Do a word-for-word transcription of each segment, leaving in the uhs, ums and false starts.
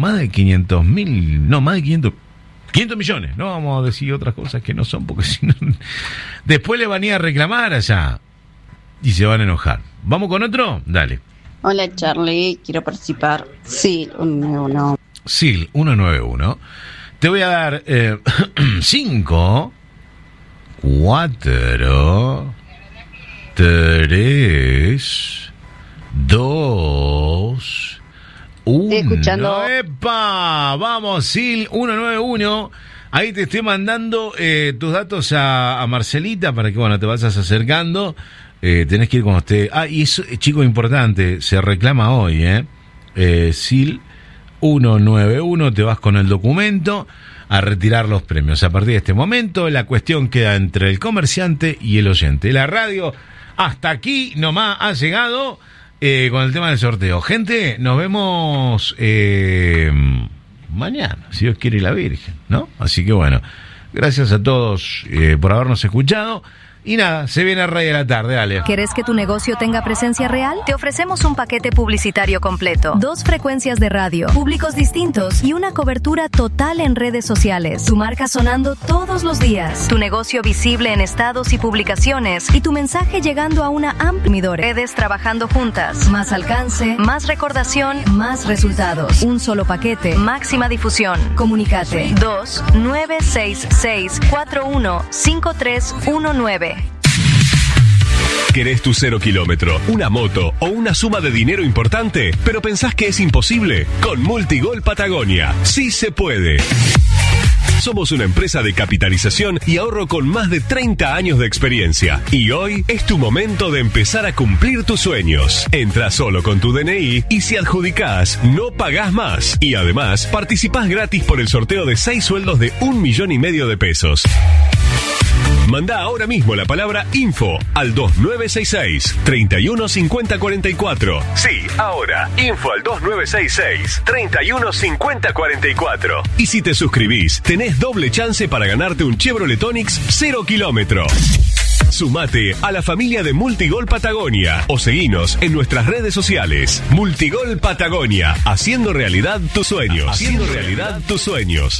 más de quinientos mil, no, más de quinientos, quinientos millones. No vamos a decir otras cosas que no son, porque si no, después le van a ir a reclamar allá y se van a enojar. ¿Vamos con otro? Dale. Hola Charlie, quiero participar. Sí, uno, uno. Sí, uno nueve uno. Te voy a dar eh, cinco, cuatro, tres, dos, uno. Estoy escuchando. ¡Epa! Vamos, Sil, uno nueve uno. Ahí te estoy mandando eh, tus datos a, a Marcelita para que, bueno, te vayas acercando. Eh, tenés que ir cuando esté. Ah, y eso, chico, importante, se reclama hoy, ¿eh? eh Sil uno nueve uno, te vas con el documento a retirar los premios. A partir de este momento, la cuestión queda entre el comerciante y el oyente. La radio hasta aquí nomás ha llegado eh, con el tema del sorteo. Gente, nos vemos eh, mañana, si Dios quiere y la Virgen, ¿no? Así que bueno, gracias a todos eh, por habernos escuchado. Y nada, se viene a Rey de la Tarde, dale. ¿Querés que tu negocio tenga presencia real? Te ofrecemos un paquete publicitario completo. Dos frecuencias de radio, públicos distintos y una cobertura total en redes sociales. Tu marca sonando todos los días. Tu negocio visible en estados y publicaciones. Y tu mensaje llegando a una amplia redes trabajando juntas. Más alcance, más recordación, más resultados. Un solo paquete, máxima difusión. Comunicate. dos nueve seis seis cuatro uno cinco tres uno nueve. ¿Querés tu cero kilómetro, una moto o una suma de dinero importante, pero pensás que es imposible? Con Multigol Patagonia, sí se puede. Somos una empresa de capitalización y ahorro con más de treinta años de experiencia. Y hoy es tu momento de empezar a cumplir tus sueños. Entra solo con tu D N I y si adjudicás, no pagás más. Y además, participás gratis por el sorteo de seis sueldos de un millón y medio de pesos. Manda ahora mismo la palabra info al dos nueve seis seis, tres uno cinco cero cuatro cuatro. Sí, ahora, info al dos nueve seis seis, tres uno cinco cero cuatro cuatro. Y si te suscribís, tenés doble chance para ganarte un Chevrolet Onix cero kilómetro. Sumate a la familia de Multigol Patagonia o seguinos en nuestras redes sociales. Multigol Patagonia, haciendo realidad tus sueños. Haciendo realidad tus sueños.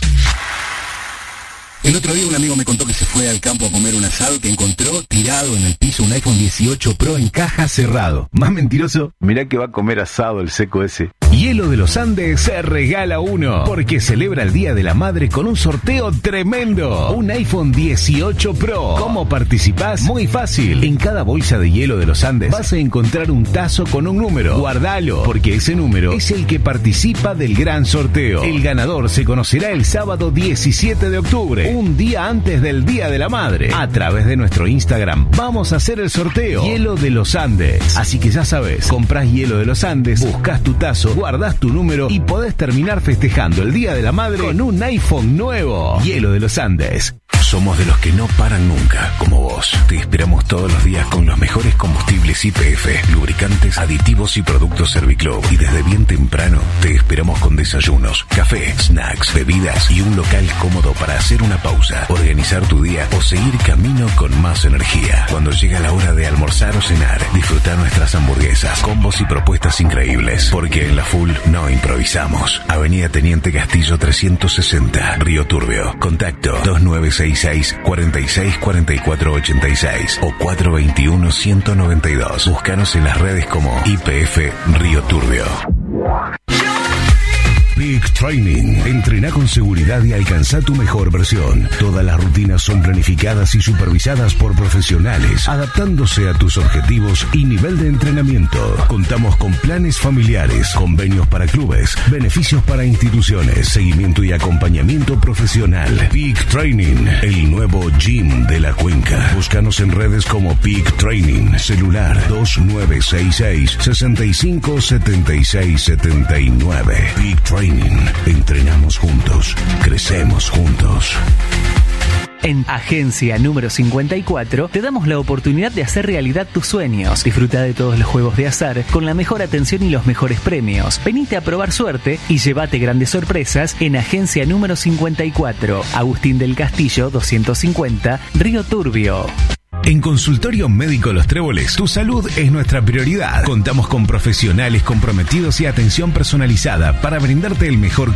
El otro día un amigo me contó que se fue al campo a comer un asado, que encontró tirado en el piso un iPhone dieciocho Pro en caja cerrado. Más mentiroso, mirá que va a comer asado el seco ese. Hielo de los Andes se regala uno, porque celebra el Día de la Madre con un sorteo tremendo. Un iPhone dieciocho Pro. ¿Cómo participás? Muy fácil. En cada bolsa de Hielo de los Andes vas a encontrar un tazo con un número. Guardalo, porque ese número es el que participa del gran sorteo. El ganador se conocerá el sábado diecisiete de octubre. Un día antes del Día de la Madre. A través de nuestro Instagram vamos a hacer el sorteo. Hielo de los Andes. Así que ya sabes, comprás Hielo de los Andes, buscas tu tazo, guardás tu número y podés terminar festejando el Día de la Madre con un iPhone nuevo. Hielo de los Andes. Somos de los que no paran nunca, como vos. Te esperamos todos los días con los mejores combustibles Y P F, lubricantes, aditivos y productos Serviclub. Y desde bien temprano te esperamos con desayunos, café, snacks, bebidas y un local cómodo para hacer una pausa, organizar tu día o seguir camino con más energía. Cuando llega la hora de almorzar o cenar, disfrutar nuestras hamburguesas, combos y propuestas increíbles. Porque en la Full no improvisamos. Avenida Teniente Castillo trescientos sesenta, Río Turbio. Contacto dos nueve seis seis, cuatro seis cuatro cuatro ocho seis o cuatro dos uno, uno nueve dos. Búscanos en las redes como I P F Río Turbio. Peak Training. Entrená con seguridad y alcanza tu mejor versión. Todas las rutinas son planificadas y supervisadas por profesionales, adaptándose a tus objetivos y nivel de entrenamiento. Contamos con planes familiares, convenios para clubes, beneficios para instituciones, seguimiento y acompañamiento profesional. Peak Training, el nuevo gym de la cuenca. Búscanos en redes como Peak Training. Celular dos nueve seis seis, seis cinco siete seis siete nueve. Peak Training. Entrenamos juntos, crecemos juntos. En Agencia Número cincuenta y cuatro te damos la oportunidad de hacer realidad tus sueños. Disfruta de todos los juegos de azar con la mejor atención y los mejores premios. Venite a probar suerte y llévate grandes sorpresas en Agencia Número cincuenta y cuatro, Agustín del Castillo doscientos cincuenta, Río Turbio. En Consultorio Médico Los Tréboles, tu salud es nuestra prioridad. Contamos con profesionales comprometidos y atención personalizada para brindarte el mejor